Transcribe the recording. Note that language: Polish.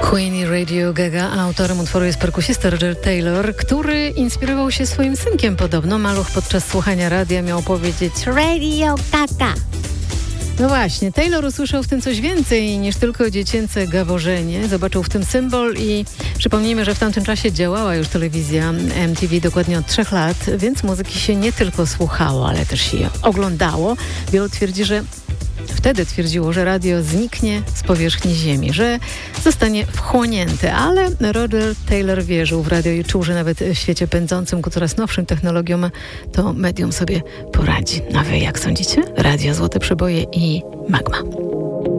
Queen i Radio Gaga. Autorem utworu jest perkusista Roger Taylor, który inspirował się swoim synkiem podobno. Maluch podczas słuchania radia miał powiedzieć Radio Gaga. No właśnie, Taylor usłyszał w tym coś więcej niż tylko dziecięce gaworzenie. Zobaczył w tym symbol i przypomnijmy, że w tamtym czasie działała już telewizja MTV dokładnie od 3 lat, więc muzyki się nie tylko słuchało, ale też się oglądało. Wielu twierdzi, że wtedy twierdziło, że radio zniknie z powierzchni ziemi, że zostanie wchłonięte, ale Roger Taylor wierzył w radio i czuł, że nawet w świecie pędzącym ku coraz nowszym technologiom to medium sobie poradzi. A wy jak sądzicie? Radio Złote Przeboje i Magma.